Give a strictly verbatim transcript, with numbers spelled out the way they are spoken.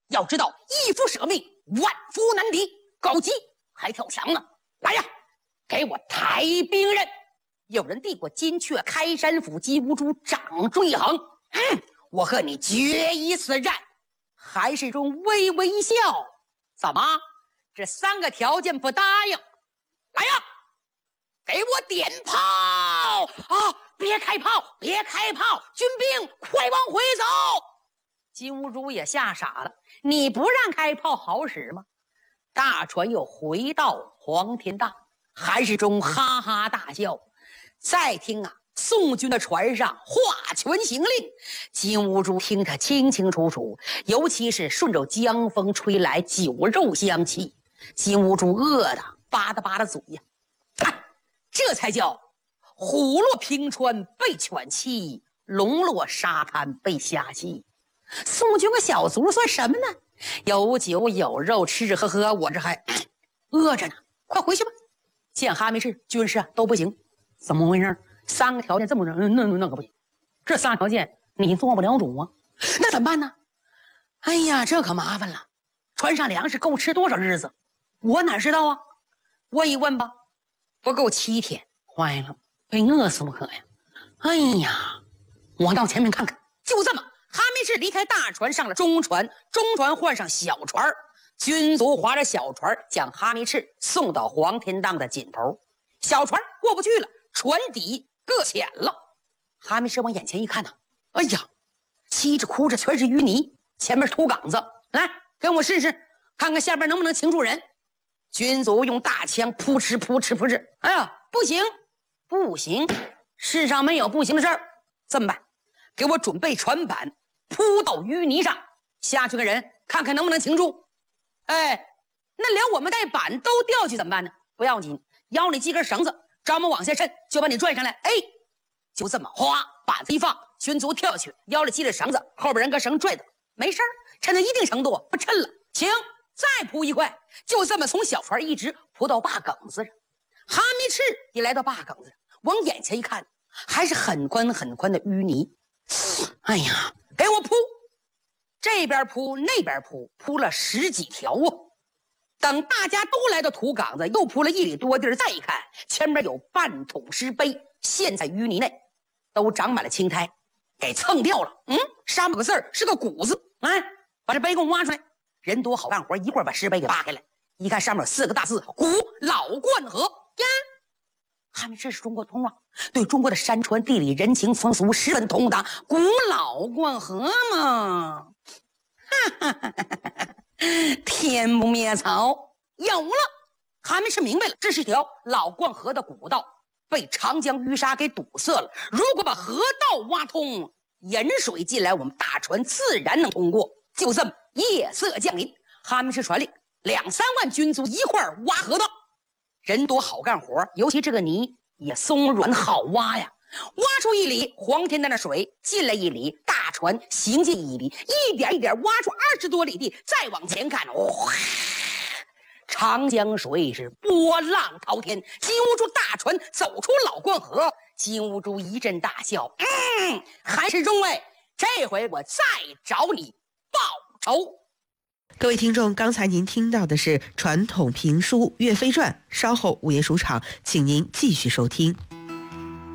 要知道一夫舍命，万夫难敌，高级还跳墙呢。来呀，给我抬兵刃！有人递过金阙开山斧，金兀术掌中一横，嗯，我和你决一次战。韩世忠微微一笑，怎么这三个条件不答应？来呀，给我点炮啊！别开炮，别开炮！军兵快往回走！金兀术也吓傻了，你不让开炮好使吗？大船又回到黄天大，韩世忠哈哈大笑。再听啊，宋军的船上画拳行令，金兀术听他清清楚楚，尤其是顺着江风吹来酒肉香气，金兀术饿得吧嗒吧嗒嘴呀、啊！这才叫虎落平川被犬欺，龙落沙滩被虾戏。宋军个小卒算什么呢？有酒有肉，吃吃喝喝，我这还饿着呢。快回去吧！见哈密士军师啊都不行，怎么回事？三个条件这么热，那那可不行，这仨条件你做不了主啊，那怎么办呢？哎呀，这可麻烦了，船上粮食够吃多少日子？我哪知道啊？问一问吧。不够七天，坏了，被饿死不可呀！哎呀，我到前面看看。就这么，哈密士离开大船，上了中船，中船换上小船，军卒划着小船将哈密士送到黄天荡的尽头。小船过不去了，船底搁浅了。哈密士往眼前一看呢、啊，哎呀，稀着哭着全是淤泥，前面土岗子，来跟我试试，看看下边能不能擒住人。军卒用大枪扑哧扑哧扑哧，哎呀，不行不行，世上没有不行的事儿。这么办，给我准备船板，铺到淤泥上，下去个人看看能不能擒住。哎，那连我们带板都掉去怎么办呢？不要紧，腰里系根绳子，招门往下伸，就把你拽上来。哎，就这么哗，板子一放，军卒跳去，腰里系着绳子，后边人跟绳拽的，没事儿，抻到一定程度不抻了，行，再铺一块，就这么从小船一直铺到坝埂子上。哈密士一来到坝埂子上，往眼前一看，还是很宽很宽的淤泥。哎呀，给我铺，这边铺那边铺，铺了十几条啊。等大家都来到土岗子，又铺了一里多地儿，再一看，前面有半桶石碑陷在淤泥内，都长满了青苔，给蹭掉了。嗯，上面个字儿是个古字，来，把这碑给我挖出来。人多好干活，一会儿把石碑给扒开来，一看上面有四个大字：古老灌河呀。哈密士是中国通啊，对中国的山川地理人情风俗十分通达。古老灌河嘛，哈哈哈哈哈！天不灭草，有了！哈密士明白了，这是条老灌河的古道，被长江淤沙给堵塞了。如果把河道挖通，引水进来，我们大船自然能通过。就这么，夜色降临，哈密士传令，两三万军卒一块儿挖河道。人多好干活，尤其这个泥也松软好挖呀。挖出一里，黄天荡的水进来一里，大船行进一里，一点一点挖出二十多里地。再往前看，哇，长江水是波浪滔天。金兀术大船走出老灌河，金兀术一阵大笑，嗯，韩世忠哎，这回我再找你报仇。 各位听众，刚才您听到的是传统评书《岳飞传》，稍后午夜书场，请您继续收听。